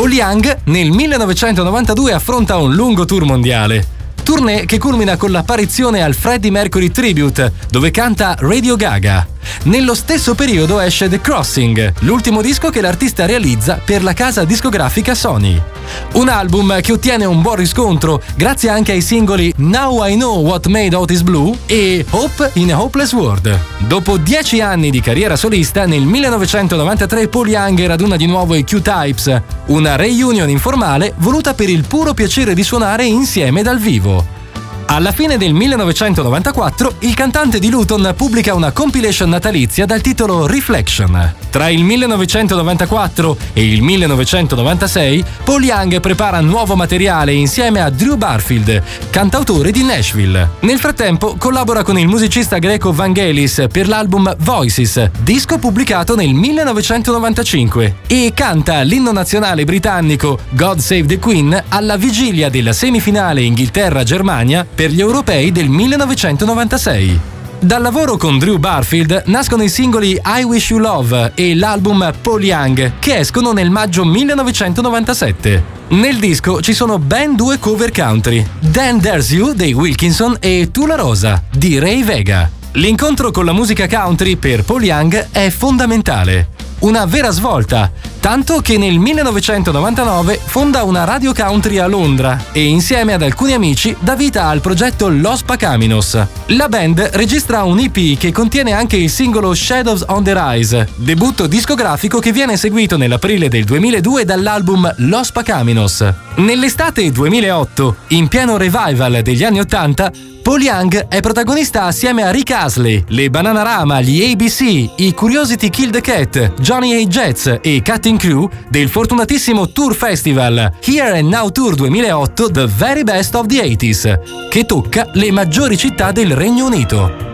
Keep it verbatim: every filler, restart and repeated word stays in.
Paul Young nel millenovecentonovantadue affronta un lungo tour mondiale. Tournée che culmina con l'apparizione al Freddie Mercury Tribute, dove canta Radio Gaga. Nello stesso periodo esce The Crossing, l'ultimo disco che l'artista realizza per la casa discografica Sony. Un album che ottiene un buon riscontro grazie anche ai singoli Now I Know What Made Otis Blue e Hope in a Hopeless World. Dopo dieci anni di carriera solista, nel millenovecentonovantatré Paul Young raduna di nuovo i Q-Types, una reunion informale voluta per il puro piacere di suonare insieme dal vivo. Alla fine del millenovecentonovantaquattro, il cantante di Luton pubblica una compilation natalizia dal titolo Reflection. Tra il millenovecentonovantaquattro e il millenovecentonovantasei, Paul Young prepara nuovo materiale insieme a Drew Barfield, cantautore di Nashville. Nel frattempo, collabora con il musicista greco Vangelis per l'album Voices, disco pubblicato nel millenovecentonovantacinque, e canta l'inno nazionale britannico God Save the Queen alla vigilia della semifinale Inghilterra-Germania per gli europei del millenovecentonovantasei. Dal lavoro con Drew Barfield nascono i singoli I Wish You Love e l'album Paul Young, che escono nel maggio millenovecentonovantasette. Nel disco ci sono ben due cover country, Then There's You dei Wilkinson e Tu la Rosa di Ray Vega. L'incontro con la musica country per Paul Young è fondamentale. Una vera svolta, tanto che nel millenovecentonovantanove fonda una radio country a Londra e insieme ad alcuni amici dà vita al progetto Los Pacaminos. La band registra un E P che contiene anche il singolo Shadows on the Rise, debutto discografico che viene seguito nell'aprile del duemiladue dall'album Los Pacaminos. Nell'estate duemilaotto, in pieno revival degli anni ottanta, Paul Young è protagonista assieme a Rick Astley, le Bananarama, gli A B C, i Curiosity Kill the Cat, Johnny A. Jets e Cutting Crew del fortunatissimo Tour Festival Here and Now Tour duemilaotto The Very Best of the ottanta, che tocca le maggiori città del Regno Unito.